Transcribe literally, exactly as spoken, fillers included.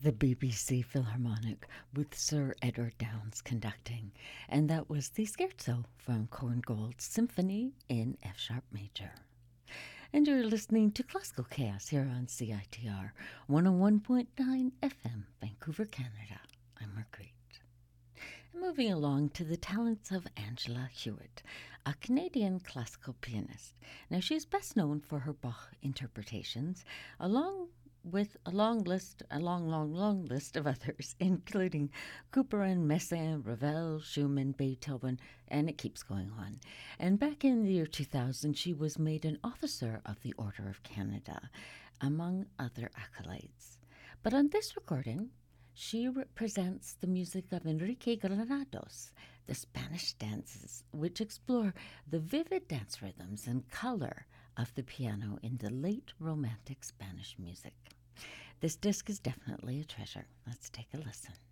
the B B C Philharmonic with Sir Edward Downes conducting, and that was the Scherzo from Korngold's Symphony in F sharp major. And you're listening to Classical Chaos here on C I T R one oh one point nine F M, Vancouver, Canada. I'm Marguerite. And moving along to the talents of Angela Hewitt, a Canadian classical pianist. Now, she's best known for her Bach interpretations, along with a long list, a long, long, long list of others, including Couperin, Messiaen, Ravel, Schumann, Beethoven, and it keeps going on. And back in the year two thousand, she was made an Officer of the Order of Canada, among other accolades. But on this recording, she represents the music of Enrique Granados, the Spanish dances, which explore the vivid dance rhythms and color of the piano in the late Romantic Spanish music. This disc is definitely a treasure. Let's take a listen.